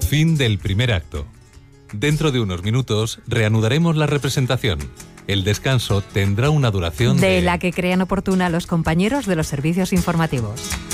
Fin del primer acto. Dentro de unos minutos reanudaremos la representación. El descanso tendrá una duración de la que crean oportuna los compañeros de los servicios informativos.